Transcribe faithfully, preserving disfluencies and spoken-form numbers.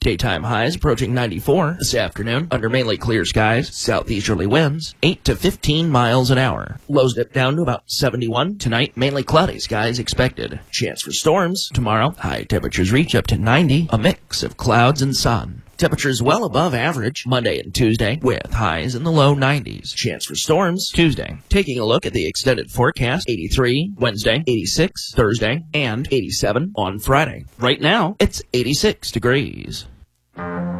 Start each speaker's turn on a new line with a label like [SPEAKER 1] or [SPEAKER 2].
[SPEAKER 1] Daytime highs approaching ninety-four this afternoon under mainly clear skies. Southeasterly winds eight to fifteen miles an hour. Lows dip down to about seventy-one. Tonight, mainly cloudy skies expected. Chance for storms tomorrow. High temperatures reach up to ninety. A mix of clouds and sun. Temperatures well above average Monday and Tuesday with highs in the low nineties. Chance for storms Tuesday. Taking a look at the extended forecast, eighty-three Wednesday, eighty-six Thursday, and eighty-seven on Friday. Right now, it's eighty-six degrees.